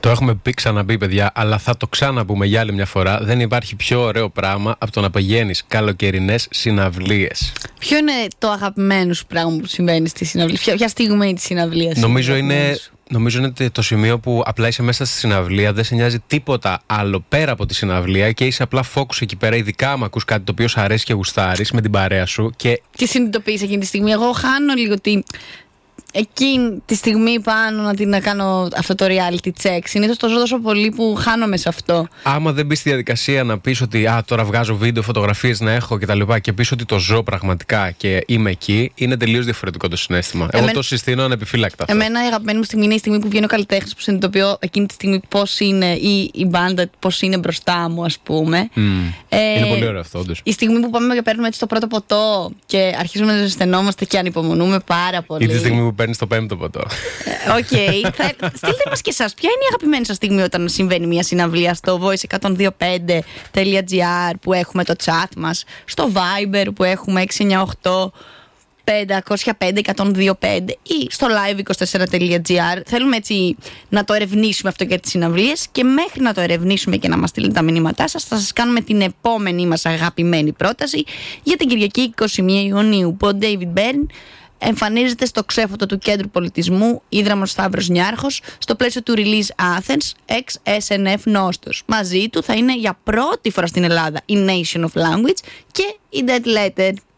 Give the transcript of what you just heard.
Το έχουμε ξαναπεί, παιδιά, αλλά θα το ξαναπούμε για άλλη μια φορά. Δεν υπάρχει πιο ωραίο πράγμα από το να πηγαίνεις καλοκαιρινές συναυλίες. Ποιο είναι το αγαπημένο σου πράγμα που συμβαίνει στη συναυλία? Ποια στιγμή τη συναυλία? Νομίζω είναι το σημείο που απλά είσαι μέσα στη συναυλία, δεν σε νοιάζει τίποτα άλλο πέρα από τη συναυλία και είσαι απλά focus εκεί πέρα, ειδικά άμα ακούς κάτι το οποίο σου αρέσει και γουστάρεις με την παρέα σου. Και... Τι συνειδητοποιείς εκείνη τη στιγμή? Εγώ χάνω λίγο εκείνη τη στιγμή πάνω να κάνω αυτό το reality check. Συνήθως το ζω τόσο πολύ που χάνομαι σε αυτό. Άμα δεν μπεις στη διαδικασία να πεις ότι τώρα βγάζω βίντεο, φωτογραφίες να έχω κτλ. Και πεις ότι το ζω πραγματικά και είμαι εκεί, είναι τελείως διαφορετικό το συναίσθημα. Εγώ το συστήνω ανεπιφύλακτα. Εμένα η αγαπημένη μου στιγμή είναι η στιγμή που βγαίνει ο καλλιτέχνης, που συνειδητοποιώ εκείνη τη στιγμή πώς είναι η μπάντα, πώς είναι μπροστά μου, ας πούμε. Είναι πολύ ωραίο αυτό, όντως. Η στιγμή που πάμε και παίρνουμε έτσι το πρώτο ποτό και αρχίζουμε να ζεσθενόμαστε και ανυπομονούμε πάρα πολύ. Ή τη στιγμή που παίρνεις το πέμπτο ποτό. Οκ. Στείλτε μας και εσάς, ποια είναι η αγαπημένη σας στιγμή όταν συμβαίνει μια συναυλία? Στο voice125.gr που έχουμε το chat μας, στο Viber που έχουμε 698 505-125 ή στο live24.gr. Θέλουμε έτσι να το ερευνήσουμε αυτό για τις συναυλίες, και μέχρι να το ερευνήσουμε και να μας στείλετε τα μηνύματά σας, θα σας κάνουμε την επόμενη μας αγαπημένη πρόταση για την Κυριακή 21 Ιουνίου, που ο David Byrne εμφανίζεται στο ξέφωτο του Κέντρου Πολιτισμού Ίδραμος Σταύρος Νιάρχος στο πλαίσιο του Release Athens ex SNF Νόστος. Μαζί του θα είναι για πρώτη φορά στην Ελλάδα η Nation of Language και η Dead Letter.